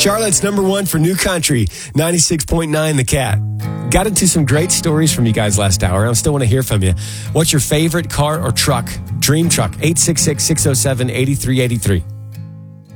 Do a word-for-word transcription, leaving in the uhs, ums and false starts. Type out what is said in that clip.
Charlotte's number one for New Country, ninety-six point nine The Cat. Got into some great stories from you guys last hour. I still want to hear from you. What's your favorite car or truck? Dream truck, eight six six, six oh seven, eight three eight three.